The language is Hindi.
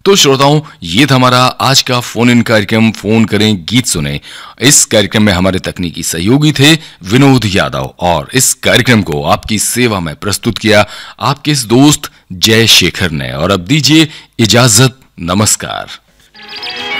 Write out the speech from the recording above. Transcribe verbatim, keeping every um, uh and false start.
तो श्रोताओं, ये था हमारा आज का फोन इन कार्यक्रम फोन करें गीत सुने। इस कार्यक्रम में हमारे तकनीकी सहयोगी थे विनोद यादव और इस कार्यक्रम को आपकी सेवा में प्रस्तुत किया आपके इस दोस्त जय शेखर ने। और अब दीजिए इजाजत, नमस्कार।